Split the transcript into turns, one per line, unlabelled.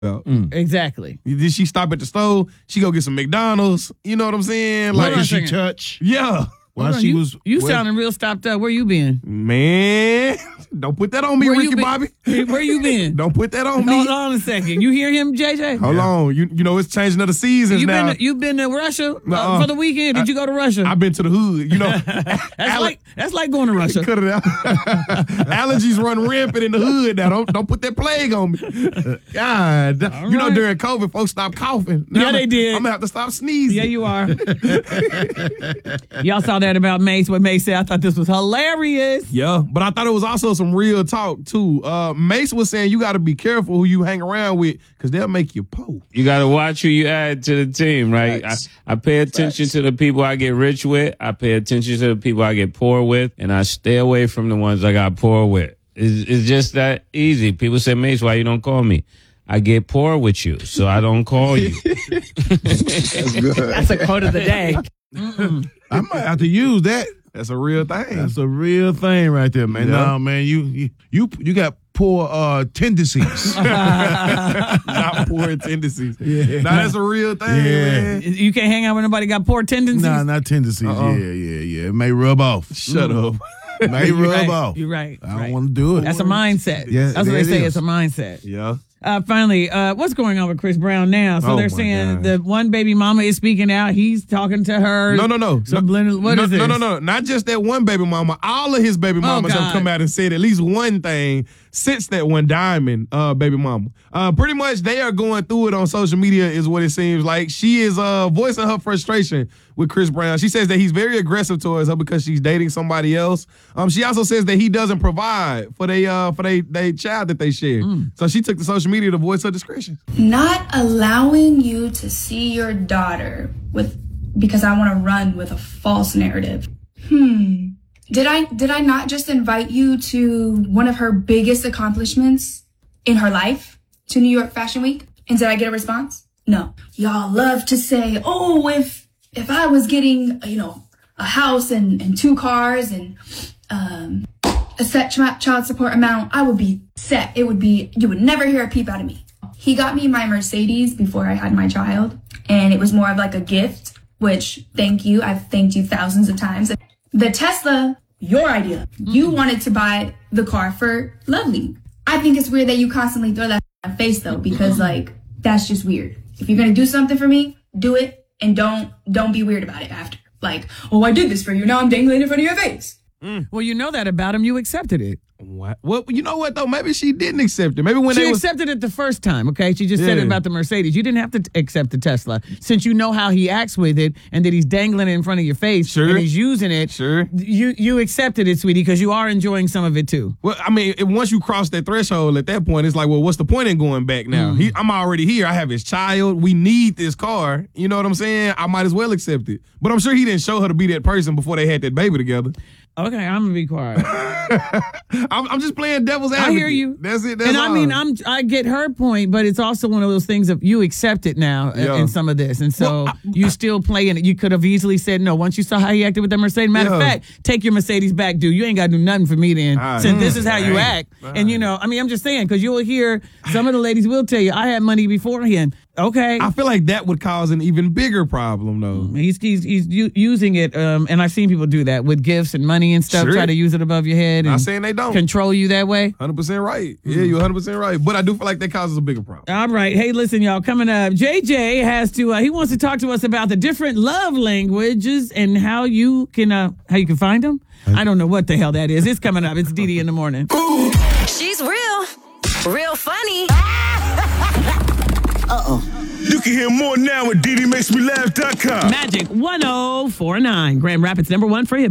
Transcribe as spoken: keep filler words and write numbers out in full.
Mm.
Exactly.
Did she stop at the store? She go get some McDonald's. You know what I'm saying?
Like,
Like,
did she touch?
Yeah.
While
on,
she
you,
was.
You
well,
sounding real stopped up. Where you been?
Man, don't put that on me,
Where you
Ricky
been?
Bobby.
Where you been?
Don't put that on me.
Hold on a second. You hear him, J J?
Hold
Yeah.
on. You you know it's changing of the seasons
You
now.
been to, you been to Russia uh,
Nuh-uh.
for the weekend? Did you go to Russia?
I've been to the hood. You know,
that's
Alle-
like that's like going to Russia.
cut it out. Allergies run rampant in the hood now. Don't don't put that plague on me. God,
All
you know
right.
during COVID, folks stopped coughing. Now
Yeah,
I'm,
they did.
I'm gonna have to stop sneezing.
Yeah, you are. Y'all saw that about Mace. What Mace said. I thought this was hilarious.
Yeah, but I thought it was also some real talk too. Uh, Mace was saying you got to be careful who you hang around with because they'll make you po.
You got to watch who you add to the team, right? I, I pay attention to the people I get rich with. I pay attention to the people I get poor with, and I stay away from the ones I got poor with. It's, it's just that easy. People say, Mace, why you don't call me? I get poor with you, so I don't call you.
That's good.
That's a quote of the day.
I might have to use that.
That's a real thing.
That's a real thing right there, man.
Yeah.
No, man, you you you, you got poor uh, tendencies.
Not poor tendencies.
Yeah.
Nah, that's a real thing,
Yeah.
man.
You can't hang out with nobody got poor tendencies.
Nah, not tendencies.
Uh-uh.
Yeah, yeah, yeah. It may rub off.
Shut up.
It may
You're
rub
right.
off.
You're right.
I don't
right.
want to do it.
That's a mindset.
Yeah,
That's what
there
they
it
say.
is.
It's a mindset.
Yeah.
Uh, finally, uh, what's going on with Chris Brown now? So
Oh,
they're
my
saying
gosh.
the one baby mama is speaking out. He's talking to her.
No, no, no.
Subliminal.
no,
What
no,
is this?
No, no, no. Not just that one baby mama. All of his baby mamas
God.
have come out and said at least one thing since that one Diamond uh, baby mama. Uh, pretty much they are going through it on social media is what it seems like. She is uh, voicing her frustration with Chris Brown. She says that he's very aggressive towards her because she's dating somebody else. Um, she also says that he doesn't provide for they uh, for they, they child that they share.
Mm.
So she took to social media to voice her discretion.
Not allowing you to see your daughter with because I want to run with a false narrative. Hmm. Did I did I not just invite you to one of her biggest accomplishments in her life, to New York Fashion Week? And did I get a response? No. Y'all love to say, "Oh, if if I was getting, you know, a house and, and two cars and um a set ch- child support amount, I would be set. It would be, you would never hear a peep out of me." He got me my Mercedes before I had my child, and it was more of like a gift, which, thank you. I've thanked you thousands of times. The Tesla, your idea. You wanted to buy the car for Lovely. I think it's weird that you constantly throw that in my face, though, because, like, that's just weird. If you're going to do something for me, do it, and don't don't be weird about it after. Like, oh, I did this for you. Now I'm dangling in front of your face.
Well, you know that about him. You accepted it.
What? Well, you know what though? Maybe she didn't accept it. Maybe when
She
they was
accepted it the first time, okay? She just said it
Yeah.
about the Mercedes. You didn't have to t- accept the Tesla. Since you know how he acts with it and that he's dangling it in front of your face
Sure.
and he's using it,
Sure.
you you accepted it, sweetie, because you are enjoying some of it too.
Well, I mean, if, once you cross that threshold at that point, it's like, well, what's the point in going back now? He, I'm already here. I have his child. We need this car. You know what I'm saying? I might as well accept it. But I'm sure he didn't show her to be that person before they had that baby together.
Okay, I'm gonna be quiet.
I'm, I'm just playing devil's advocate.
I hear you.
That's it. That's
and I
all.
mean, I'm I get her point, but it's also one of those things of you accept it now uh,
Yeah.
in some of this, and so
Well, I-
you still playing it. You could have easily said no once you saw how he acted with that Mercedes. Matter of
Yeah.
fact, take your Mercedes back, dude. You ain't got to do nothing for me then,
All right.
since this is how you
All right.
act. And you know, I mean, I'm just saying because you'll hear some of the ladies will tell you, I had money beforehand. Okay.
I feel like that would cause an even bigger problem, though.
He's he's he's u- using it, um, and I've seen people do that with gifts and money and stuff.
Sure.
Try to use it above your head
Not
and
saying they don't.
control you that way.
one hundred percent right. Yeah, you're one hundred percent right. But I do feel like that causes a bigger problem.
All right. Hey, listen, y'all. Coming up, J J has to. Uh, he wants to talk to us about the different love languages and how you can uh, how you can find them. I don't know what the hell that is. It's coming up. It's Dee Dee in the morning.
She's real, real funny.
You can hear more now at D D makes me laugh dot com.
Magic one oh four nine, Grand Rapids number one for hip.